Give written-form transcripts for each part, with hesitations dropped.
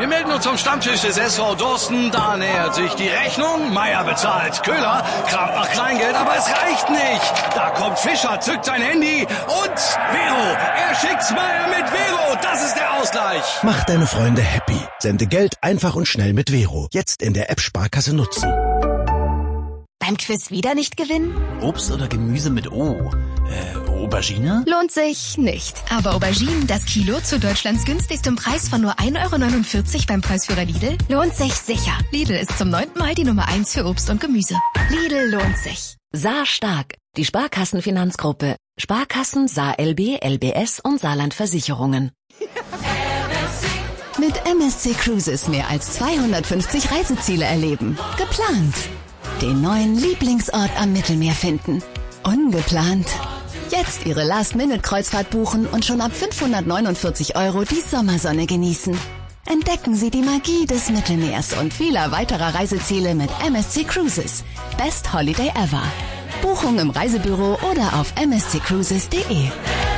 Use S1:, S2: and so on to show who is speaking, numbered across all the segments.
S1: Wir melden uns zum Stammtisch des SV Dorsten. Da nähert sich die Rechnung. Meier bezahlt. Köhler kramt nach Kleingeld, aber es reicht nicht. Da kommt Fischer, zückt sein Handy und Vero. Er schickt's Meier mit Vero. Das ist der Ausgleich.
S2: Mach deine Freunde happy. Sende Geld einfach und schnell mit Vero. Jetzt in der App Sparkasse nutzen.
S3: Beim Quiz wieder nicht gewinnen?
S4: Obst oder Gemüse mit O? Aubergine?
S3: Lohnt sich nicht. Aber Auberginen, das Kilo zu Deutschlands günstigstem Preis von nur 1,49 € beim Preisführer Lidl, lohnt sich sicher. Lidl ist zum 9. Mal die Nummer 1 für Obst und Gemüse. Lidl lohnt sich.
S5: Saar Stark, die Sparkassenfinanzgruppe. Sparkassen, Saar LB, LBS und Saarland Versicherungen.
S6: Mit MSC Cruises mehr als 250 Reiseziele erleben. Geplant. Den neuen Lieblingsort am Mittelmeer finden. Ungeplant. Jetzt Ihre Last-Minute-Kreuzfahrt buchen und schon ab 549 € die Sommersonne genießen. Entdecken Sie die Magie des Mittelmeers und vieler weiterer Reiseziele mit MSC Cruises. Best Holiday ever. Buchung im Reisebüro oder auf msccruises.de.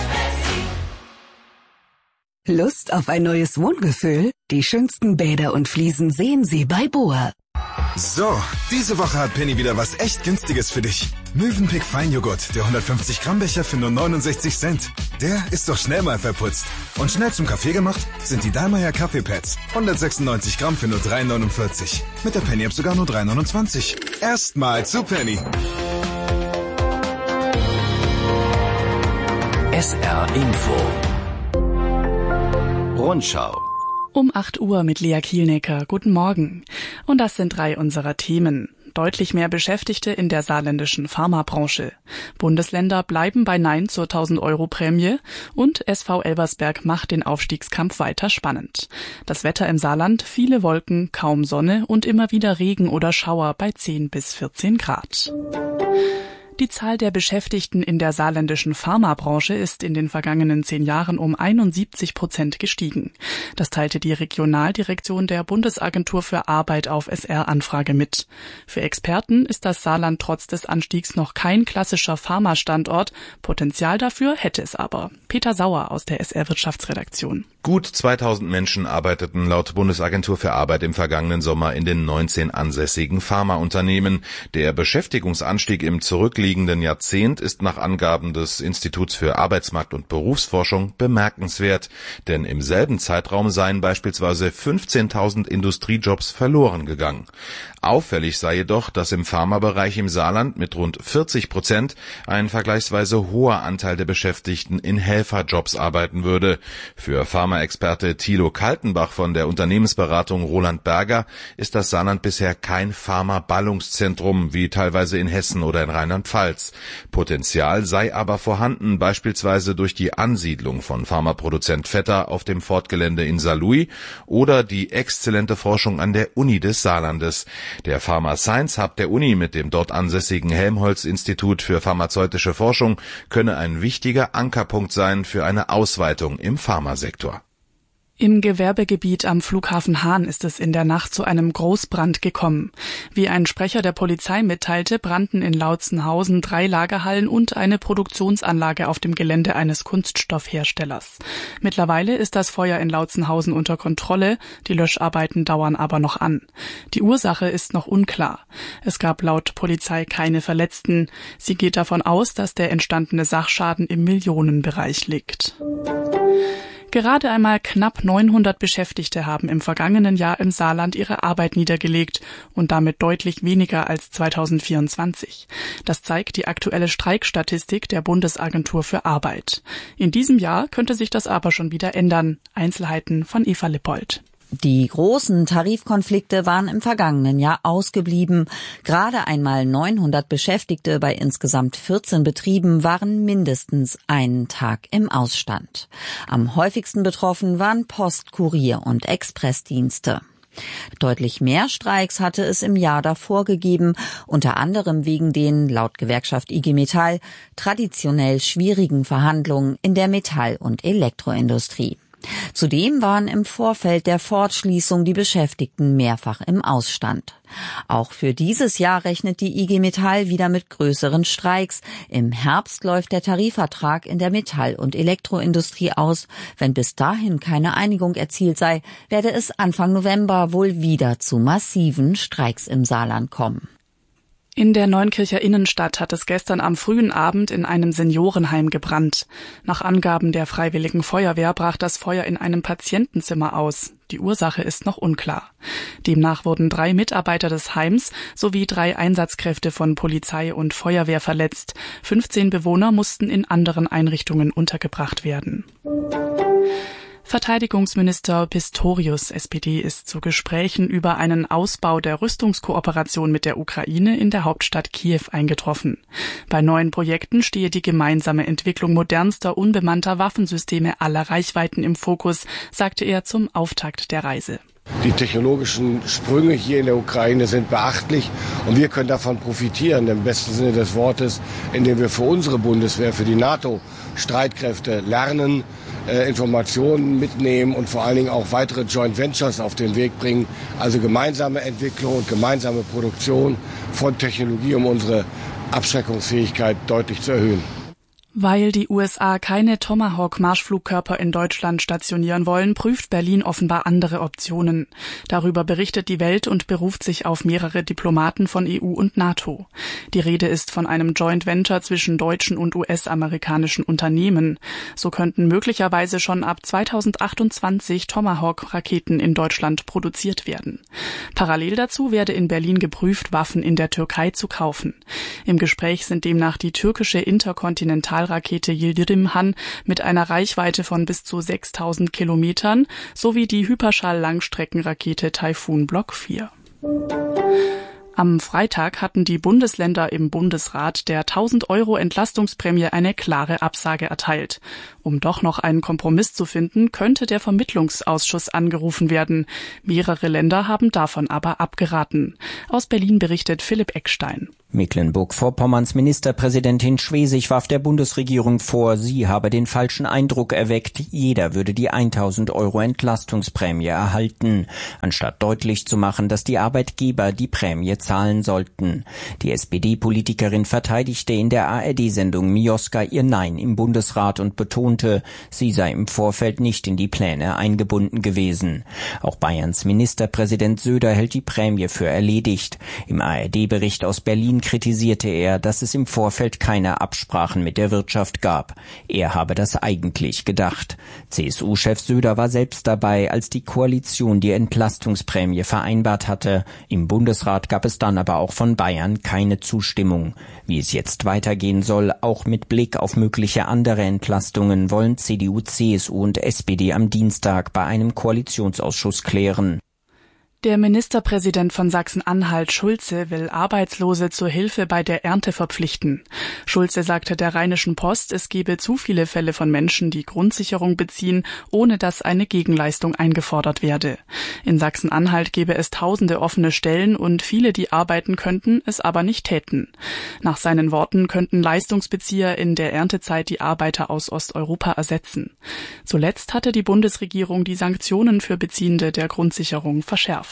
S7: Lust auf ein neues Wohngefühl? Die schönsten Bäder und Fliesen sehen Sie bei Boa.
S8: So, diese Woche hat Penny wieder was echt Günstiges für dich. Mövenpick Feinjoghurt, der 150 Gramm Becher für nur 69 Cent. Der ist doch schnell mal verputzt. Und schnell zum Kaffee gemacht sind die Dallmayr Kaffeepads. 196 Gramm für nur 3,49. Mit der Penny-App sogar nur 3,29. Erstmal zu Penny.
S4: SR Info. Rundschau.
S9: Um 8 Uhr mit Lea Kielnecker. Guten Morgen. Und das sind 3 unserer Themen. Deutlich mehr Beschäftigte in der saarländischen Pharmabranche. Bundesländer bleiben bei Nein zur 1000-Euro-Prämie und SV Elversberg macht den Aufstiegskampf weiter spannend. Das Wetter im Saarland, viele Wolken, kaum Sonne und immer wieder Regen oder Schauer bei 10 bis 14 Grad. Die Zahl der Beschäftigten in der saarländischen Pharmabranche ist in den vergangenen 10 Jahren um 71% gestiegen. Das teilte die Regionaldirektion der Bundesagentur für Arbeit auf SR-Anfrage mit. Für Experten ist das Saarland trotz des Anstiegs noch kein klassischer Pharmastandort. Potenzial dafür hätte es aber. Peter Sauer aus der SR-Wirtschaftsredaktion.
S10: Gut 2000 Menschen arbeiteten laut Bundesagentur für Arbeit im vergangenen Sommer in den 19 ansässigen Pharmaunternehmen. Der Beschäftigungsanstieg im zurückliegenden Jahrzehnt ist nach Angaben des Instituts für Arbeitsmarkt- und Berufsforschung bemerkenswert. Denn im selben Zeitraum seien beispielsweise 15.000 Industriejobs verloren gegangen. Auffällig sei jedoch, dass im Pharmabereich im Saarland mit rund 40% ein vergleichsweise hoher Anteil der Beschäftigten in Helferjobs arbeiten würde. Für Pharmaexperte Thilo Kaltenbach von der Unternehmensberatung Roland Berger ist das Saarland bisher kein Pharma-Ballungszentrum, wie teilweise in Hessen oder in Rheinland-Pfalz. Potenzial sei aber vorhanden, beispielsweise durch die Ansiedlung von Pharmaproduzent Vetter auf dem Fortgelände in Saarlouis oder die exzellente Forschung an der Uni des Saarlandes. Der Pharma Science Hub der Uni mit dem dort ansässigen Helmholtz-Institut für pharmazeutische Forschung könne ein wichtiger Ankerpunkt sein für eine Ausweitung im Pharmasektor.
S9: Im Gewerbegebiet am Flughafen Hahn ist es in der Nacht zu einem Großbrand gekommen. Wie ein Sprecher der Polizei mitteilte, brannten in Lautzenhausen 3 Lagerhallen und eine Produktionsanlage auf dem Gelände eines Kunststoffherstellers. Mittlerweile ist das Feuer in Lautzenhausen unter Kontrolle, die Löscharbeiten dauern aber noch an. Die Ursache ist noch unklar. Es gab laut Polizei keine Verletzten. Sie geht davon aus, dass der entstandene Sachschaden im Millionenbereich liegt. Gerade einmal knapp 900 Beschäftigte haben im vergangenen Jahr im Saarland ihre Arbeit niedergelegt und damit deutlich weniger als 2024. Das zeigt die aktuelle Streikstatistik der Bundesagentur für Arbeit. In diesem Jahr könnte sich das aber schon wieder ändern. Einzelheiten von Eva Lippold.
S11: Die großen Tarifkonflikte waren im vergangenen Jahr ausgeblieben. Gerade einmal 900 Beschäftigte bei insgesamt 14 Betrieben waren mindestens einen Tag im Ausstand. Am häufigsten betroffen waren Post-, Kurier- und Expressdienste. Deutlich mehr Streiks hatte es im Jahr davor gegeben, unter anderem wegen den, laut Gewerkschaft IG Metall, traditionell schwierigen Verhandlungen in der Metall- und Elektroindustrie. Zudem waren im Vorfeld der Ford-Schließung die Beschäftigten mehrfach im Ausstand. Auch für dieses Jahr rechnet die IG Metall wieder mit größeren Streiks. Im Herbst läuft der Tarifvertrag in der Metall- und Elektroindustrie aus. Wenn bis dahin keine Einigung erzielt sei, werde es Anfang November wohl wieder zu massiven Streiks im Saarland kommen.
S9: In der Neunkircher Innenstadt hat es gestern am frühen Abend in einem Seniorenheim gebrannt. Nach Angaben der Freiwilligen Feuerwehr brach das Feuer in einem Patientenzimmer aus. Die Ursache ist noch unklar. Demnach wurden 3 Mitarbeiter des Heims sowie 3 Einsatzkräfte von Polizei und Feuerwehr verletzt. 15 Bewohner mussten in anderen Einrichtungen untergebracht werden. Verteidigungsminister Pistorius, SPD, ist zu Gesprächen über einen Ausbau der Rüstungskooperation mit der Ukraine in der Hauptstadt Kiew eingetroffen. Bei neuen Projekten stehe die gemeinsame Entwicklung modernster, unbemannter Waffensysteme aller Reichweiten im Fokus, sagte er zum Auftakt der Reise.
S12: Die technologischen Sprünge hier in der Ukraine sind beachtlich und wir können davon profitieren, im besten Sinne des Wortes, indem wir für unsere Bundeswehr, für die NATO-Streitkräfte lernen, Informationen mitnehmen und vor allen Dingen auch weitere Joint Ventures auf den Weg bringen. Also gemeinsame Entwicklung und gemeinsame Produktion von Technologie, um unsere Abschreckungsfähigkeit deutlich zu erhöhen.
S9: Weil die USA keine Tomahawk-Marschflugkörper in Deutschland stationieren wollen, prüft Berlin offenbar andere Optionen. Darüber berichtet die Welt und beruft sich auf mehrere Diplomaten von EU und NATO. Die Rede ist von einem Joint Venture zwischen deutschen und US-amerikanischen Unternehmen. So könnten möglicherweise schon ab 2028 Tomahawk-Raketen in Deutschland produziert werden. Parallel dazu werde in Berlin geprüft, Waffen in der Türkei zu kaufen. Im Gespräch sind demnach die türkische Interkontinentalrakete Yildirim Han mit einer Reichweite von bis zu 6.000 Kilometern sowie die Hyperschall-Langstreckenrakete Taifun Block 4. Am Freitag hatten die Bundesländer im Bundesrat der 1.000 € Entlastungsprämie eine klare Absage erteilt. Um doch noch einen Kompromiss zu finden, könnte der Vermittlungsausschuss angerufen werden. Mehrere Länder haben davon aber abgeraten. Aus Berlin berichtet Philipp Eckstein.
S13: Mecklenburg-Vorpommerns Ministerpräsidentin Schwesig warf der Bundesregierung vor, sie habe den falschen Eindruck erweckt, jeder würde die 1.000 € Entlastungsprämie erhalten, anstatt deutlich zu machen, dass die Arbeitgeber die Prämie zahlen sollten. Die SPD-Politikerin verteidigte in der ARD-Sendung Mioska ihr Nein im Bundesrat und betonte, sie sei im Vorfeld nicht in die Pläne eingebunden gewesen. Auch Bayerns Ministerpräsident Söder hält die Prämie für erledigt. Im ARD-Bericht aus Berlin kritisierte er, dass es im Vorfeld keine Absprachen mit der Wirtschaft gab. Er habe das eigentlich gedacht. CSU-Chef Söder war selbst dabei, als die Koalition die Entlastungsprämie vereinbart hatte. Im Bundesrat gab es dann aber auch von Bayern keine Zustimmung. Wie es jetzt weitergehen soll, auch mit Blick auf mögliche andere Entlastungen, wollen CDU, CSU und SPD am Dienstag bei einem Koalitionsausschuss klären.
S9: Der Ministerpräsident von Sachsen-Anhalt, Schulze, will Arbeitslose zur Hilfe bei der Ernte verpflichten. Schulze sagte der Rheinischen Post, es gebe zu viele Fälle von Menschen, die Grundsicherung beziehen, ohne dass eine Gegenleistung eingefordert werde. In Sachsen-Anhalt gebe es tausende offene Stellen und viele, die arbeiten könnten, es aber nicht täten. Nach seinen Worten könnten Leistungsbezieher in der Erntezeit die Arbeiter aus Osteuropa ersetzen. Zuletzt hatte die Bundesregierung die Sanktionen für Beziehende der Grundsicherung verschärft.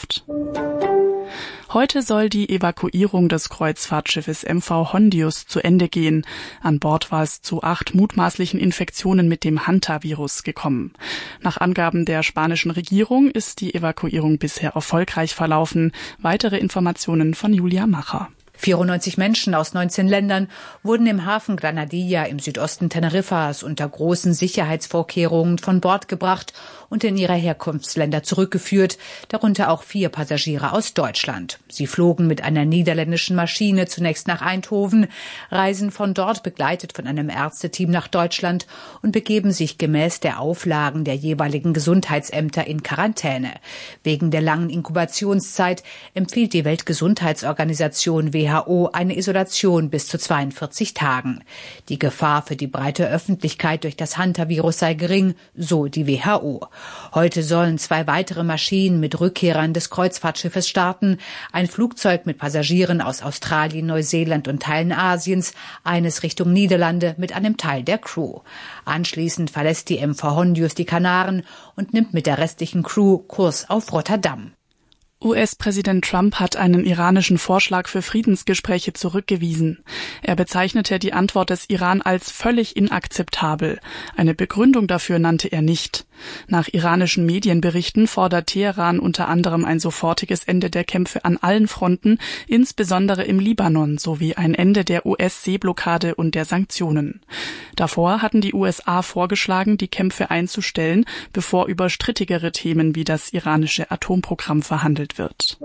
S9: Heute soll die Evakuierung des Kreuzfahrtschiffes MV Hondius zu Ende gehen. An Bord war es zu 8 mutmaßlichen Infektionen mit dem Hantavirus gekommen. Nach Angaben der spanischen Regierung ist die Evakuierung bisher erfolgreich verlaufen. Weitere Informationen von Julia Macher.
S14: 94 Menschen aus 19 Ländern wurden im Hafen Granadilla im Südosten Teneriffas unter großen Sicherheitsvorkehrungen von Bord gebracht und in ihre Herkunftsländer zurückgeführt, darunter auch 4 Passagiere aus Deutschland. Sie flogen mit einer niederländischen Maschine zunächst nach Eindhoven, reisen von dort begleitet von einem Ärzteteam nach Deutschland und begeben sich gemäß der Auflagen der jeweiligen Gesundheitsämter in Quarantäne. Wegen der langen Inkubationszeit empfiehlt die Weltgesundheitsorganisation WHO eine Isolation bis zu 42 Tagen. Die Gefahr für die breite Öffentlichkeit durch das Hantavirus sei gering, so die WHO. Heute sollen 2 weitere Maschinen mit Rückkehrern des Kreuzfahrtschiffes starten. Ein Flugzeug mit Passagieren aus Australien, Neuseeland und Teilen Asiens, eines Richtung Niederlande mit einem Teil der Crew. Anschließend verlässt die MV Hondius die Kanaren und nimmt mit der restlichen Crew Kurs auf Rotterdam.
S9: US-Präsident Trump hat einen iranischen Vorschlag für Friedensgespräche zurückgewiesen. Er bezeichnete die Antwort des Iran als völlig inakzeptabel. Eine Begründung dafür nannte er nicht. Nach iranischen Medienberichten fordert Teheran unter anderem ein sofortiges Ende der Kämpfe an allen Fronten, insbesondere im Libanon, sowie ein Ende der US-Seeblockade und der Sanktionen. Davor hatten die USA vorgeschlagen, die Kämpfe einzustellen, bevor über strittigere Themen wie das iranische Atomprogramm verhandelt wird.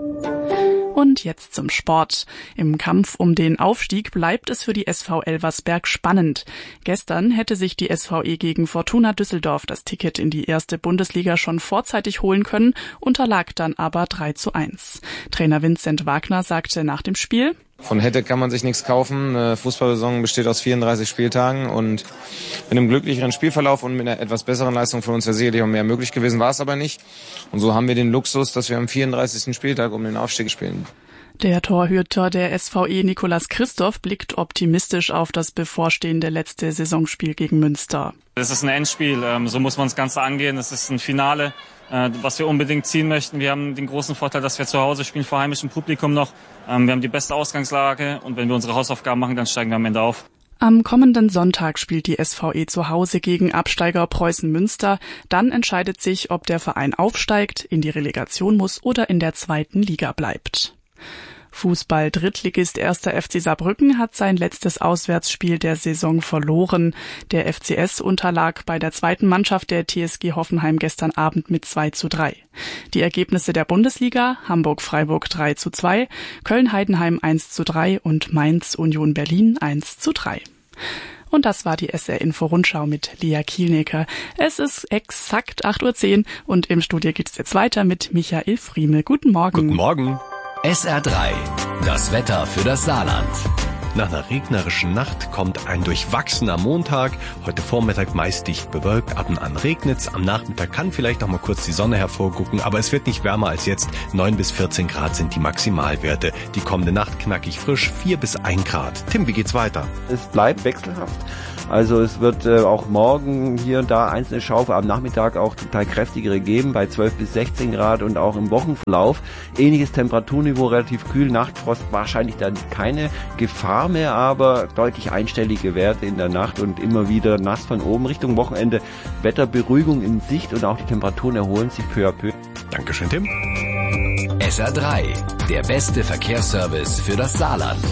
S9: Und jetzt zum Sport. Im Kampf um den Aufstieg bleibt es für die SV Elversberg spannend. Gestern hätte sich die SVE gegen Fortuna Düsseldorf das Ticket in die erste Bundesliga schon vorzeitig holen können, unterlag dann aber 3:1. Trainer Vincent Wagner sagte nach dem Spiel:
S15: Von hätte kann man sich nichts kaufen. Eine Fußballsaison besteht aus 34 Spieltagen und mit einem glücklicheren Spielverlauf und mit einer etwas besseren Leistung von uns ja sicherlich auch mehr möglich gewesen, war es aber nicht. Und so haben wir den Luxus, dass wir am 34. Spieltag um den Aufstieg spielen.
S9: Der Torhüter der SVE Nicolas Christoph blickt optimistisch auf das bevorstehende letzte Saisonspiel gegen Münster.
S16: Es ist ein Endspiel, so muss man das Ganze angehen. Es ist ein Finale, was wir unbedingt ziehen möchten. Wir haben den großen Vorteil, dass wir zu Hause spielen, vor heimischem Publikum noch. Wir haben die beste Ausgangslage und wenn wir unsere Hausaufgaben machen, dann steigen wir am Ende auf.
S9: Am kommenden Sonntag spielt die SVE zu Hause gegen Absteiger Preußen Münster. Dann entscheidet sich, ob der Verein aufsteigt, in die Relegation muss oder in der 2. Liga bleibt. Fußball-Drittligist 1. FC Saarbrücken hat sein letztes Auswärtsspiel der Saison verloren. Der FCS unterlag bei der 2. Mannschaft der TSG Hoffenheim gestern Abend mit 2:3. Die Ergebnisse der Bundesliga: Hamburg-Freiburg 3:2, Köln-Heidenheim 1:3 und Mainz-Union Berlin 1:3. Und das war die SR-Info-Rundschau mit Lea Kielnecker. Es ist exakt 8:10 Uhr und im Studio geht es jetzt weiter mit Michael Friemel. Guten Morgen.
S17: Guten Morgen. SR3, das Wetter für das Saarland. Nach einer regnerischen Nacht kommt ein durchwachsener Montag. Heute Vormittag meist dicht bewölkt, ab und an regnet's. Am Nachmittag kann vielleicht noch mal kurz die Sonne hervorgucken, aber es wird nicht wärmer als jetzt. 9 bis 14 Grad sind die Maximalwerte. Die kommende Nacht knackig frisch, 4 bis 1 Grad. Tim, wie geht's weiter?
S18: Es bleibt wechselhaft. Also es wird auch morgen hier und da einzelne Schaufeln, am Nachmittag auch zum Teil kräftigere geben, bei 12 bis 16 Grad und auch im Wochenverlauf. Ähnliches Temperaturniveau, relativ kühl, Nachtfrost, wahrscheinlich dann keine Gefahr mehr, aber deutlich einstellige Werte in der Nacht und immer wieder nass von oben Richtung Wochenende. Wetterberuhigung in Sicht und auch die Temperaturen erholen sich peu à peu.
S17: Dankeschön, Tim.
S19: SR3, der beste Verkehrsservice für das Saarland.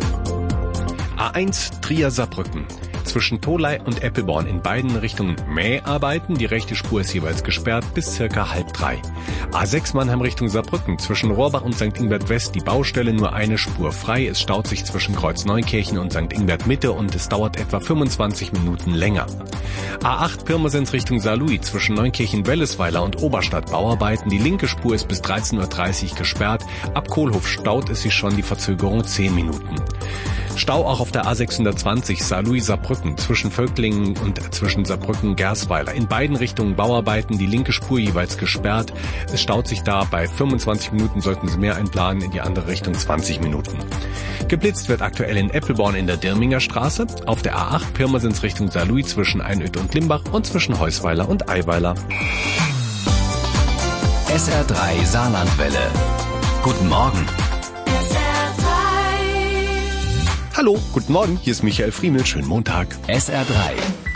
S17: A1 Trier-Saarbrücken. Zwischen Tholey und Eppelborn in beiden Richtungen Mäharbeiten. Die rechte Spur ist jeweils gesperrt bis circa 2:30. A6 Mannheim Richtung Saarbrücken. Zwischen Rohrbach und St. Ingbert West die Baustelle, nur eine Spur frei. Es staut sich zwischen Kreuz Neukirchen und St. Ingbert Mitte und es dauert etwa 25 Minuten länger. A8 Pirmasens Richtung Saarlouis. Zwischen Neunkirchen-Wellesweiler und Oberstadt Bauarbeiten. Die linke Spur ist bis 13:30 Uhr gesperrt. Ab Kohlhof staut es sich schon, die Verzögerung 10 Minuten. Stau auch auf der A620 Saarlouis-Saarbrücken zwischen Völklingen und zwischen Saarbrücken-Gersweiler. In beiden Richtungen Bauarbeiten, die linke Spur jeweils gesperrt. Es staut sich da, bei 25 Minuten sollten Sie mehr einplanen, in die andere Richtung 20 Minuten. Geblitzt wird aktuell in Eppelborn in der Dirminger Straße, auf der A8 Pirmasens Richtung Saarlouis zwischen Einöd und Limbach und zwischen Heusweiler und Eiweiler.
S19: SR3 Saarlandwelle. Guten Morgen.
S17: Hallo, guten Morgen, hier ist Michael Friemel, schönen Montag.
S19: SR3,